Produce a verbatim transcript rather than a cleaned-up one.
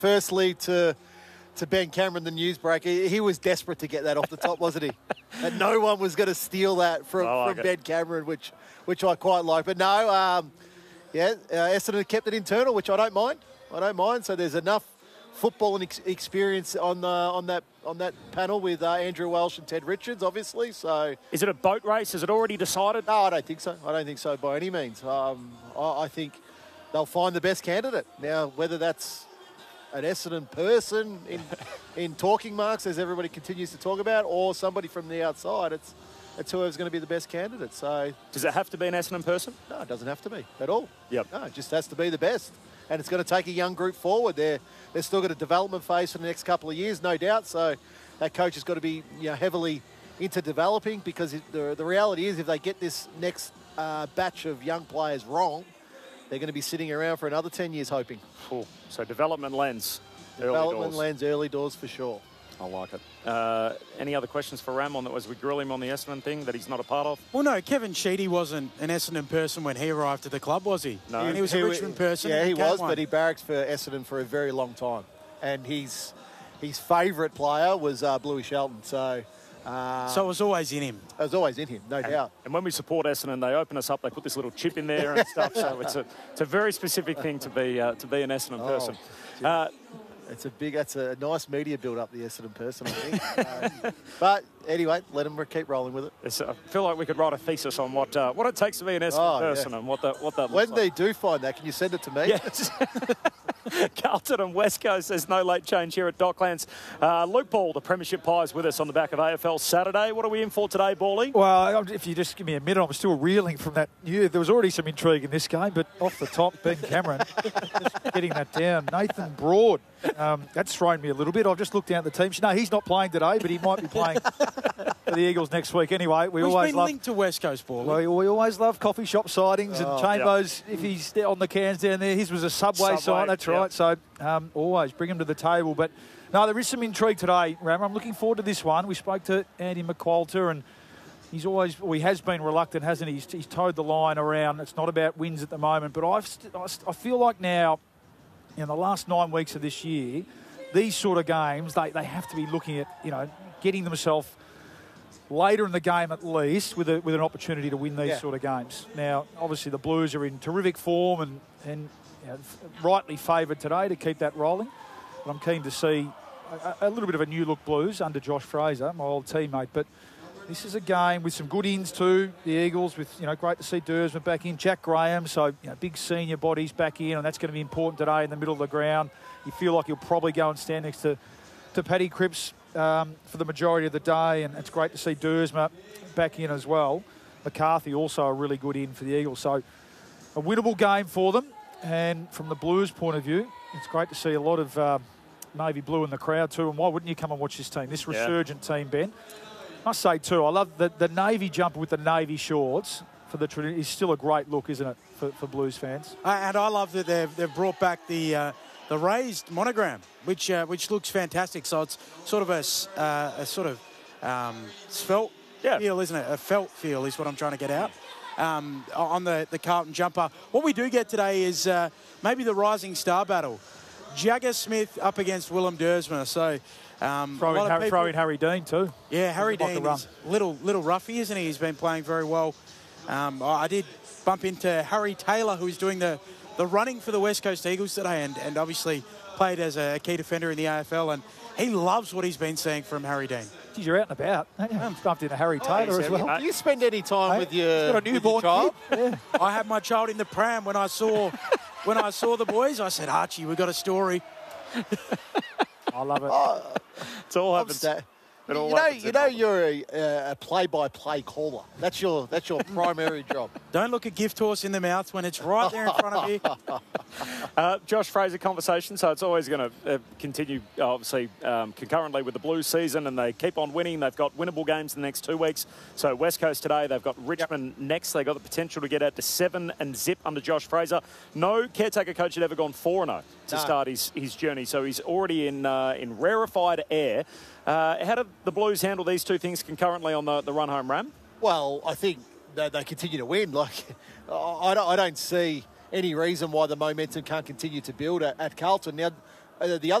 Firstly, to to Ben Cameron, the newsbreaker, he, he was desperate to get that off the top, wasn't he? And no one was going to steal that from, like from Ben Cameron, which which I quite like. But no, um, yeah, uh, Essendon kept it internal, which I don't mind. I don't mind. So there's enough football and ex- experience on the, on that on that panel with uh, Andrew Welsh and Ted Richards, obviously. So is it a boat race? Is it already decided? No, I don't think so. I don't think so by any means. Um, I, I think they'll find the best candidate. Now, whether that's an Essendon person in in talking marks, as everybody continues to talk about, or somebody from the outside, it's it's whoever's going to be the best candidate. So, does it have to be an Essendon person? No, it doesn't have to be at all. Yep. No, it just has to be the best. And it's going to take a young group forward. They're, they've still got a development phase for the next couple of years, no doubt. So that coach has got to be, you know, heavily into developing, because it, the, the reality is if they get this next uh, batch of young players wrong, they're going to be sitting around for another ten years hoping. Cool. So development lens. Development early doors. lens, early doors for sure. I like it. Uh, any other questions for Ram on that? Was we grill him on the Essendon thing that he's not a part of? Well, no, Kevin Sheedy wasn't an Essendon person when he arrived at the club, was he? No. And he was a He- Richmond person. Yeah, and he became was, one. but he barracks for Essendon for a very long time. And he's, his favourite player was uh, Bluey Shelton. So, uh, So it was always in him. it was always in him, no And, doubt. and when we support Essendon, they open us up. They put this little chip in there and stuff. So it's a it's a very specific thing to be uh, to be an Essendon Oh, person. gee. Uh, It's a big, that's a nice media build-up, the Essendon person, I think. uh, but anyway, let him keep rolling with it. it's, I feel like we could write a thesis on what uh, what it takes to be an Essendon Oh, yeah. person and what that what that When looks like. they do find that, can you send it to me? Yes. Carlton and West Coast, there's no late change here at Docklands. Uh, Luke Ball, the Premiership Pies, with us on the back of A F L Saturday. What are we in for today, Bally? Well, if you just give me a minute, I'm still reeling from that. Yeah, there was already some intrigue in this game, but off the top, Ben Cameron just getting that down. Nathan Broad, um, that's thrown me a little bit. I've just looked down at the team. No, he's not playing today, but he might be playing for the Eagles next week. Anyway, we We've always been love. linked to West Coast ball. Well, we always love coffee shop sightings, and Oh, Chambers, if he's on the cans down there, his was a Subway, Subway, sign, that's yep. right. So um, always bring him to the table. But no, there is some intrigue today, Ram. I'm looking forward to this one. We spoke to Andy McQualter, and he's always, well, he has been reluctant, hasn't he? He's, he's towed the line around. It's not about wins at the moment, but I've st- I st- I feel like now, in the last nine weeks of this year, these sort of games, they, they have to be looking at, you know, getting themselves later in the game at least with a, with an opportunity to win these Yeah. sort of games. Now, obviously the Blues are in terrific form and, and you know, rightly favoured today to keep that rolling. But I'm keen to see a, a little bit of a new look Blues under Josh Fraser, my old teammate. But this is a game with some good ins too. The Eagles with, you know, great to see Dersman back in. Jack Graham, so, you know, big senior bodies back in, and that's going to be important today in the middle of the ground. You feel like he'll probably go and stand next to, to Paddy Cripps um, for the majority of the day, and it's great to see Dersma back in as well. McCarthy also a really good in for the Eagles. So a winnable game for them, and from the Blues point of view, it's great to see a lot of um, navy blue in the crowd too. And why wouldn't you come and watch this team, this resurgent team, Ben? Must say too, I love the, the navy jumper with the navy shorts for the tradi- is still a great look, isn't it, for, for Blues fans? Uh, and I love that they've, they've brought back the uh, the raised monogram, which uh, which looks fantastic. So it's sort of a, s- uh, a sort of um, felt Yeah. feel, isn't it? A felt feel is what I'm trying to get out um, on the, the Carlton jumper. What we do get today is uh, maybe the rising star battle. Jagger Smith up against Willem Dersma. So um, Throw a in, lot of Harry, people- throw in Harry Dean too. Yeah, Harry Like a Dean run. is little little roughy, isn't he? He's been playing very well. Um, I I did bump into Harry Taylor, who is doing the, the running for the West Coast Eagles today, and, and obviously played as a key defender in the A F L, and he loves what he's been seeing from Harry Dean. Geez, you're out and about. I've bumped into Harry Taylor He's as well. Do you spend any time Hey, with he's your, got a with your newborn child? kid. Yeah. I had my child in the pram when I saw when I saw the boys. I said, Archie, we've got a story. I love it. It's all I'm happens. sta- It all you know, happens you in know, Melbourne. you're a, a play-by-play caller. That's your that's your primary job. Don't look a gift horse in the mouth when it's right there in front of you. Uh, Josh Fraser conversation, so it's always going to uh, continue, obviously, um, concurrently with the Blues season, and they keep on winning. They've got winnable games in the next two weeks. So West Coast today, they've got Richmond next. They've got the potential to get out to seven and zip under Josh Fraser. No caretaker coach had ever gone four and oh to No. start his, his journey, so he's already in uh, in rarefied air. Uh, how do the Blues handle these two things concurrently on the, the run home, Ram? Well, I think they, they continue to win. Like, I don't, I don't see any reason why the momentum can't continue to build at, at Carlton. Now, uh, the other